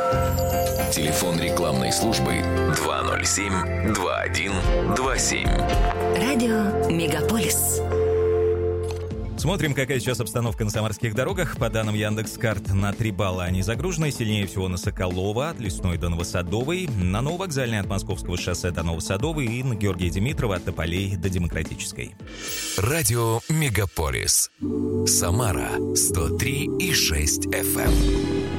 Телефон рекламной службы 207-2127. Радио Мегаполис. Смотрим, какая сейчас обстановка на самарских дорогах. По данным Яндекс.Карт, на 3 балла они загружены. Сильнее всего на Соколова, от Лесной до Новосадовой, на Нововокзальной от Московского шоссе до Новосадовой и на Георгия Димитрова от Тополей до Демократической. Радио Мегаполис. Самара 103,6 FM.